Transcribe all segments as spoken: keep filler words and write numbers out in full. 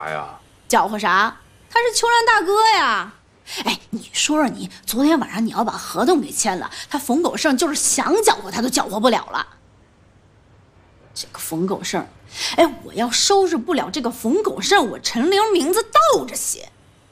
哎呀， 搅和啥？他是秋兰大哥呀！哎，你说说你，昨天晚上你要把合同给签了，他冯狗剩就是想搅和他都搅和不了了。这个冯狗剩，哎，我要收拾不了这个冯狗剩，我陈玲名字倒着写。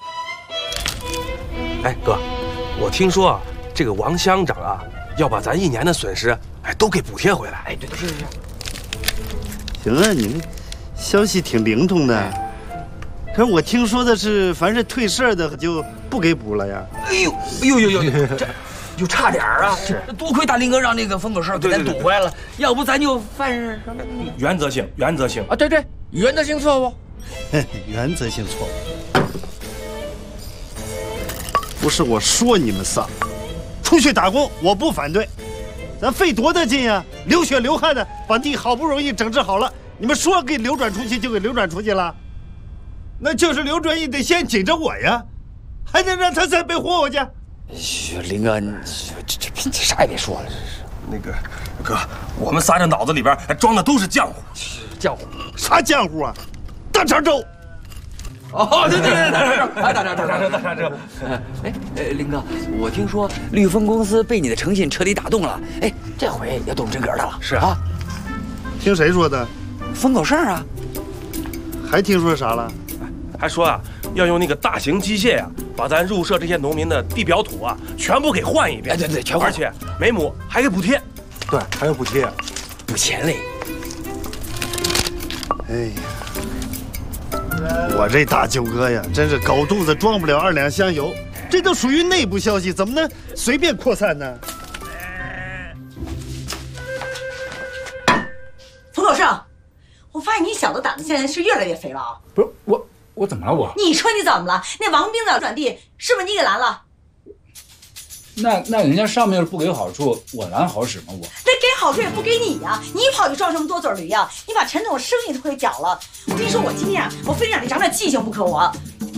哎，哥，我听说啊，这个王乡长啊，要把咱一年的损失，哎，都给补贴回来。哎，对，是是是。 行啊，你们消息挺灵通的。可是我听说的是，凡是退事儿的就不给补了呀。 哎呦，哎呦呦呦呦，这就差点啊！是，多亏大林哥让那个冯狗剩给咱堵回来了，要不咱就犯什么原则性，原则性啊！对对，原则性错误。 原则性错误。不是我说你们仨，出去打工我不反对，咱费多大劲呀，流血流汗的把地好不容易整治好了，你们说给流转出去就给流转出去了，那就是流转也得先紧着我呀，还能让他再被霍霍去？ 嘘，林哥，你这这这啥也别说了，这是那个哥，我们仨这脑子里边装的都是浆糊， 浆糊啥浆糊啊？大肠粥。 哦，对对对，大肠粥，大肠粥，大肠粥，大肠粥。哎哎，林哥，我听说绿丰公司被你的诚信彻底打动了，哎，这回要动真格的了。 是啊， 听谁说的？ 冯狗剩啊。 还听说啥了？ 还说啊，要用那个大型机械呀、啊，把咱入社这些农民的地表土啊，全部给换一遍。 哎，对对，全换。 而且每亩还给补贴。 对，还有补贴， 补钱嘞。 哎呀。我这大舅哥呀，真是狗肚子装不了二两香油，这都属于内部消息，怎么能随便扩散呢？ 冯狗剩，我发现你小子胆子现在是越来越肥了啊！ 不是我，我怎么了我？ 你说你怎么了？那王兵的转地是不是你给拦了？ 那那人家上面不给好处，我拦好使吗？我那给好处也不给你呀、啊！你跑去装什么多嘴驴呀、啊？你把陈总生意都给搅了！我跟你说，我今天啊，我非让你长长记性不可！我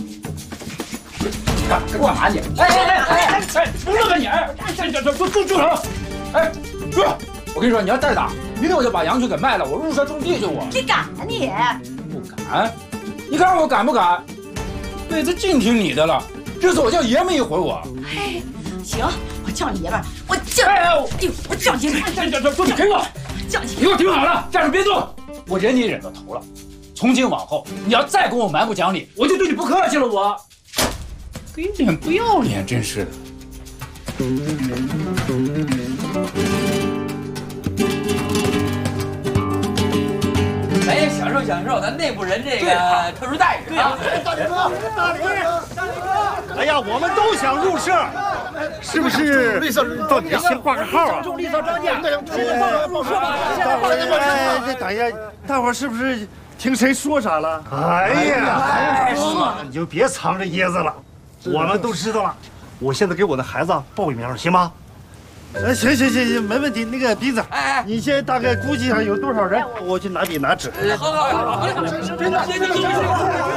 干干嘛你？哎哎哎哎哎！不是吧你？哎，这这这住住住手！哎，住！我跟你说，你要再打，明天我就把羊群给卖了，我入社种地去我。 你敢啊你？ 不敢？你看我敢不敢？辈子净听你的了，这次我叫爷们一回我。 哎。行，我叫你爷们儿，我叫，哎呦，我叫你爷们儿， 这这这，你给我， 叫你， 你给我听好了，站着别动，我忍你忍到头了，从今往后，你要再跟我蛮不讲理，我就对你不客气了，我，给脸不要脸，真是的。 咱也享受享受咱内部人这个特殊待遇啊！ 大李哥，大李哥，大李哥！哎呀，我们都想入社，是不是？绿色到底先挂个号啊？种绿色庄稼，大伙儿，哎，这等一下，大伙儿是不是听谁说啥了？哎呀，你就别藏着掖子了，我们都知道了。我现在给我的孩子报个名，行吗？哎，行行行行，没问题。那个鼻子，哎哎，你现在大概估计上有多少人？我去拿笔拿纸。 好好好，别别别别！